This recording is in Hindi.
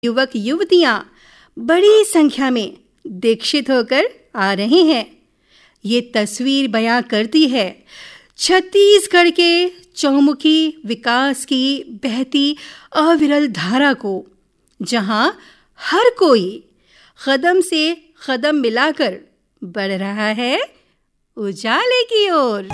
युवक युवतियां बड़ी संख्या में दीक्षित होकर आ रहे हैं। ये तस्वीर बयां करती है छत्तीसगढ़ के चौमुखी विकास की बहती अविरल धारा को, जहां हर कोई कदम से कदम मिलाकर बढ़ रहा है उजाले की ओर।